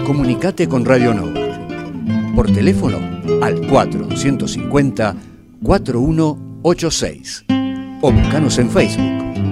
Comunicate con Radio Nova. Por teléfono al 450-4186. O buscanos en Facebook,